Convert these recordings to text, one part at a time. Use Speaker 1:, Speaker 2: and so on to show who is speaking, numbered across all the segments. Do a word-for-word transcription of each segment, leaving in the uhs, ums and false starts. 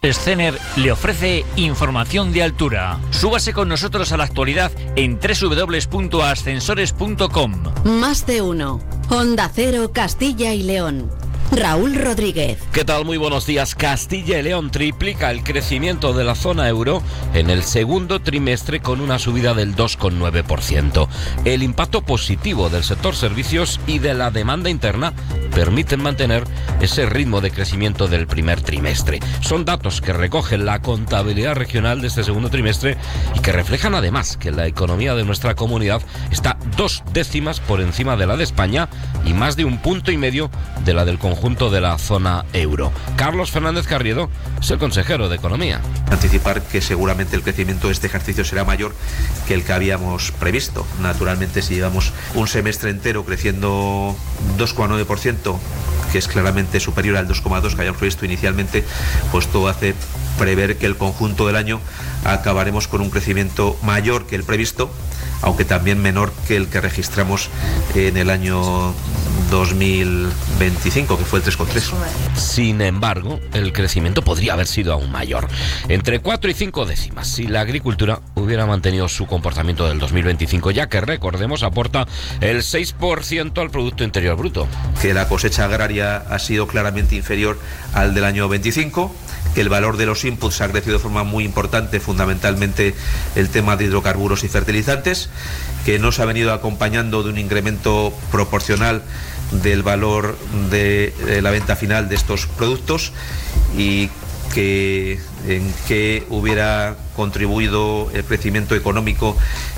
Speaker 1: Scener le ofrece información de altura. Súbase con nosotros a la actualidad en doble u doble u doble u punto ascensores punto com.
Speaker 2: Más de uno. Onda Cero, Castilla y León. Raúl Rodríguez.
Speaker 3: ¿Qué tal? Muy buenos días. Castilla y León triplica el crecimiento de la zona euro en el segundo trimestre con una subida del dos coma nueve por ciento. El impacto positivo del sector servicios y de la demanda interna permiten mantener ese ritmo de crecimiento del primer trimestre. Son datos que recogen la contabilidad regional de este segundo trimestre y que reflejan además que la economía de nuestra comunidad está dos décimas por encima de la de España y más de un punto y medio de la del conjunto de la zona euro. Carlos Fernández Carriedo es el consejero de Economía.
Speaker 4: Anticipar que seguramente el crecimiento de este ejercicio será mayor que el que habíamos previsto. Naturalmente, si llevamos un semestre entero creciendo dos coma nueve por ciento, que es claramente superior al dos coma dos por ciento que habíamos previsto inicialmente, pues todo hace prever que el conjunto del año acabaremos con un crecimiento mayor que el previsto, aunque también menor que el que registramos en el año dos mil veinticinco, que fue el tres coma tres.
Speaker 3: Sin embargo, el crecimiento podría haber sido aún mayor, entre cuatro y cinco décimas, si la agricultura hubiera mantenido su comportamiento del dos mil veinticinco, ya que, recordemos, aporta el seis por ciento al Producto Interior Bruto.
Speaker 4: Que la cosecha agraria ha sido claramente inferior al del año veinticinco, que el valor de los inputs ha crecido de forma muy importante, fundamentalmente el tema de hidrocarburos y fertilizantes, que no se ha venido acompañando de un incremento proporcional del valor de la venta final de estos productos, y que en qué hubiera contribuido el crecimiento económico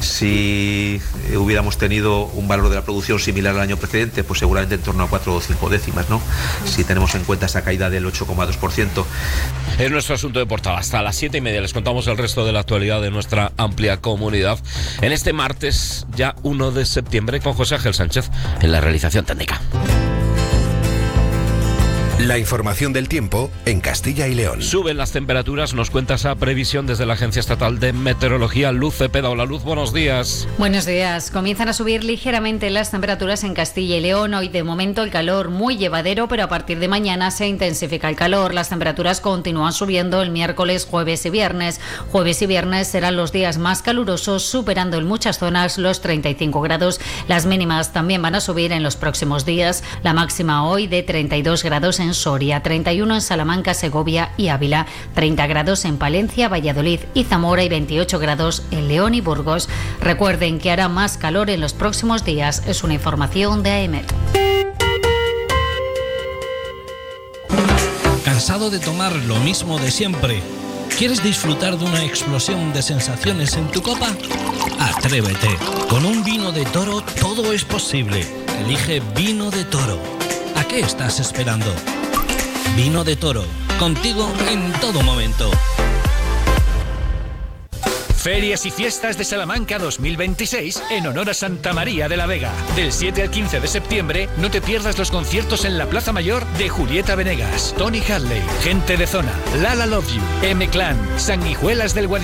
Speaker 4: si hubiéramos tenido un valor de la producción similar al año precedente, pues seguramente en torno a cuatro o cinco décimas, ¿no? Si tenemos en cuenta esa caída del ocho coma dos por ciento.
Speaker 3: Es nuestro asunto de portada. Hasta las siete y media les contamos el resto de la actualidad de nuestra amplia comunidad en este martes, ya uno de septiembre, con José Ángel Sánchez en la realización técnica.
Speaker 5: La información del tiempo en Castilla y León.
Speaker 3: Suben las temperaturas, nos cuenta esa previsión desde la Agencia Estatal de Meteorología. Luz Cepeda. Hola, Luz, buenos días.
Speaker 6: Buenos días. Comienzan a subir ligeramente las temperaturas en Castilla y León. Hoy de momento el calor muy llevadero, pero a partir de mañana se intensifica el calor. Las temperaturas continúan subiendo el miércoles, jueves y viernes. Jueves y viernes serán los días más calurosos, superando en muchas zonas los treinta y cinco grados. Las mínimas también van a subir en los próximos días. La máxima hoy de treinta y dos grados en Soria, treinta y uno en Salamanca, Segovia y Ávila, treinta grados en Palencia, Valladolid y Zamora y veintiocho grados en León y Burgos. Recuerden que hará más calor en los próximos días. Es una información de AEMET.
Speaker 7: ¿Cansado de tomar lo mismo de siempre? ¿Quieres disfrutar de una explosión de sensaciones en tu copa? Atrévete. Con un vino de Toro todo es posible. Elige Vino de Toro. ¿A qué estás esperando? Vino de Toro, contigo en todo momento.
Speaker 1: Ferias y Fiestas de Salamanca dos mil veintiséis en honor a Santa María de la Vega. Del siete al quince de septiembre no te pierdas los conciertos en la Plaza Mayor de Julieta Venegas, Tony Hadley, Gente de Zona, Lala Love You, M-Clan, Sanguijuelas del Guadiana.